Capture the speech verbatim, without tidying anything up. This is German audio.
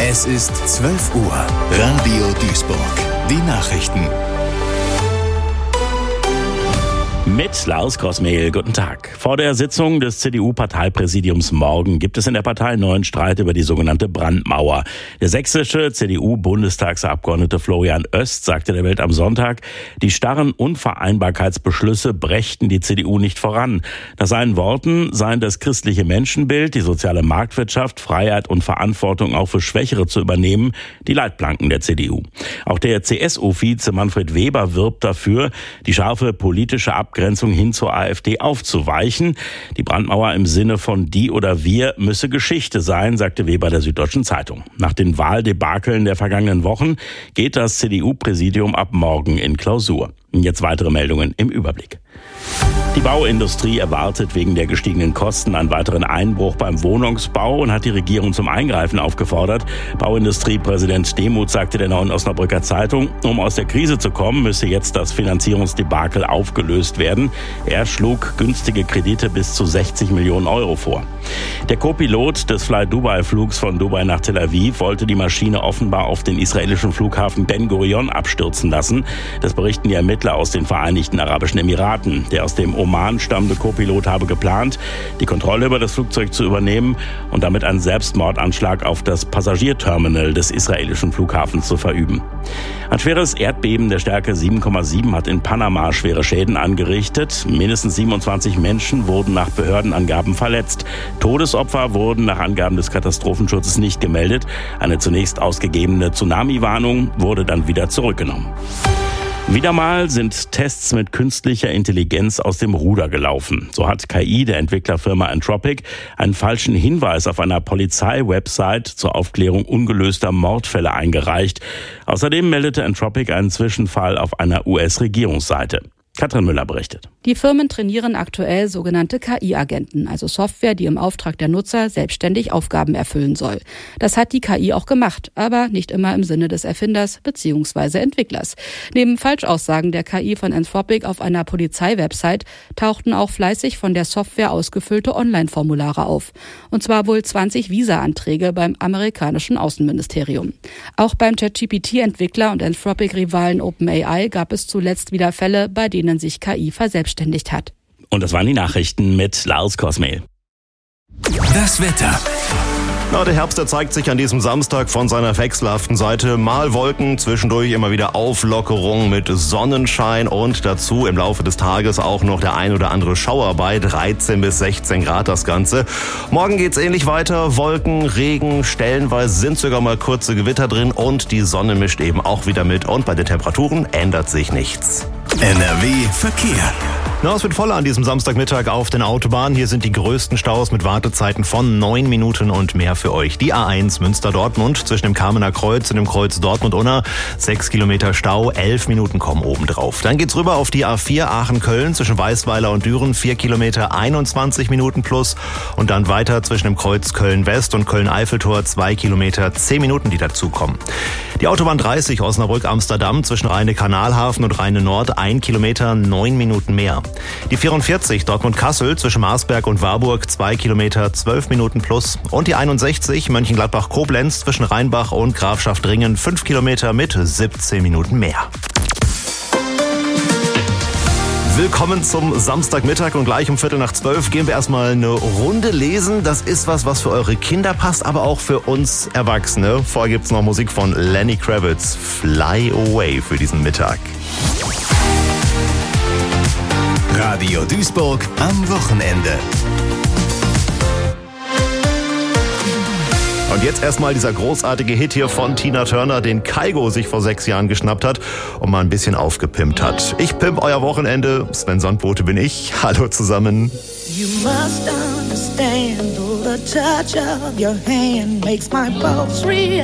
Es ist zwölf Uhr. Radio Duisburg. Die Nachrichten. Mit Lars Kosmehl, guten Tag. Vor der Sitzung des C D U-Parteipräsidiums morgen gibt es in der Partei neuen Streit über die sogenannte Brandmauer. Der sächsische C D U-Bundestagsabgeordnete Florian Oest sagte der Welt am Sonntag, die starren Unvereinbarkeitsbeschlüsse brächten die C D U nicht voran. Nach seinen Worten seien das christliche Menschenbild, die soziale Marktwirtschaft, Freiheit und Verantwortung auch für Schwächere zu übernehmen, die Leitplanken der C D U. Auch der C S U-Vize Manfred Weber wirbt dafür, die scharfe politische Abgrenzung hin zur AfD aufzuweichen. Die Brandmauer im Sinne von die oder wir müsse Geschichte sein, sagte Weber der Süddeutschen Zeitung. Nach den Wahldebakeln der vergangenen Wochen geht das C D U-Präsidium ab morgen in Klausur. Jetzt weitere Meldungen im Überblick. Die Bauindustrie erwartet wegen der gestiegenen Kosten einen weiteren Einbruch beim Wohnungsbau und hat die Regierung zum Eingreifen aufgefordert. Bauindustriepräsident Demuth sagte der Neuen Osnabrücker Zeitung, um aus der Krise zu kommen, müsse jetzt das Finanzierungsdebakel aufgelöst werden. Er schlug günstige Kredite bis zu sechzig Millionen Euro vor. Der Co-Pilot des Fly-Dubai-Flugs von Dubai nach Tel Aviv wollte die Maschine offenbar auf den israelischen Flughafen Ben Gurion abstürzen lassen. Das berichten die Ermittler aus den Vereinigten Arabischen Emiraten. Der aus dem Oman stammende Co-Pilot habe geplant, die Kontrolle über das Flugzeug zu übernehmen und damit einen Selbstmordanschlag auf das Passagierterminal des israelischen Flughafens zu verüben. Ein schweres Erdbeben der Stärke sieben Komma sieben hat in Panama schwere Schäden angerichtet. Mindestens siebenundzwanzig Menschen wurden nach Behördenangaben verletzt. Todesopfer wurden nach Angaben des Katastrophenschutzes nicht gemeldet. Eine zunächst ausgegebene Tsunami-Warnung wurde dann wieder zurückgenommen. Wieder mal sind Tests mit künstlicher Intelligenz aus dem Ruder gelaufen. So hat K I der Entwicklerfirma Anthropic einen falschen Hinweis auf einer Polizei-Website zur Aufklärung ungelöster Mordfälle eingereicht. Außerdem meldete Anthropic einen Zwischenfall auf einer U S-Regierungsseite. Katrin Müller berichtet. Die Firmen trainieren aktuell sogenannte K I-Agenten, also Software, die im Auftrag der Nutzer selbstständig Aufgaben erfüllen soll. Das hat die K I auch gemacht, aber nicht immer im Sinne des Erfinders bzw. Entwicklers. Neben Falschaussagen der K I von Anthropic auf einer Polizei-Website tauchten auch fleißig von der Software ausgefüllte Online-Formulare auf. Und zwar wohl zwanzig Visa-Anträge beim amerikanischen Außenministerium. Auch beim ChatGPT-Entwickler und Anthropic-Rivalen OpenAI gab es zuletzt wieder Fälle, bei denen sich K I verselbstständigt hat. Und das waren die Nachrichten mit Lars Kosmehl. Das Wetter. Na, der Herbst, der zeigt sich an diesem Samstag von seiner wechselhaften Seite. Mal Wolken, zwischendurch immer wieder Auflockerung mit Sonnenschein und dazu im Laufe des Tages auch noch der ein oder andere Schauer bei dreizehn bis sechzehn Grad das Ganze. Morgen geht's ähnlich weiter. Wolken, Regen, stellenweise sind sogar mal kurze Gewitter drin und die Sonne mischt eben auch wieder mit und bei den Temperaturen ändert sich nichts. N R W Verkehr. Na, es wird voller an diesem Samstagmittag auf den Autobahnen. Hier sind die größten Staus mit Wartezeiten von neun Minuten und mehr für euch. Die A eins Münster-Dortmund zwischen dem Kamener Kreuz und dem Kreuz Dortmund-Unna. Sechs Kilometer Stau, elf Minuten kommen oben drauf. Dann geht's rüber auf die A vier Aachen-Köln zwischen Weißweiler und Düren. Vier Kilometer, einundzwanzig Minuten plus. Und dann weiter zwischen dem Kreuz Köln-West und Köln-Eiffeltor. Zwei Kilometer, zehn Minuten, die dazukommen. Die Autobahn dreißig Osnabrück-Amsterdam zwischen Rheine-Kanalhafen und Rheine-Nord. Ein Kilometer, neun Minuten mehr. Die vierundvierzig Dortmund-Kassel zwischen Marsberg und Warburg, zwei Kilometer, zwölf Minuten plus. Und die einundsechzig Mönchengladbach-Koblenz zwischen Rheinbach und Grafschaft Ringen, fünf Kilometer mit siebzehn Minuten mehr. Willkommen zum Samstagmittag und gleich um Viertel nach zwölf gehen wir erstmal eine Runde lesen. Das ist was, was für eure Kinder passt, aber auch für uns Erwachsene. Vorher gibt's noch Musik von Lenny Kravitz, Fly Away für diesen Mittag. Radio Duisburg am Wochenende. Und jetzt erstmal dieser großartige Hit hier von Tina Turner, den Kygo sich vor sechs Jahren geschnappt hat und mal ein bisschen aufgepimpt hat. Ich pimp euer Wochenende. Sven Sandbote bin ich. Hallo zusammen. You must understand, the touch of your hand makes my pulse real.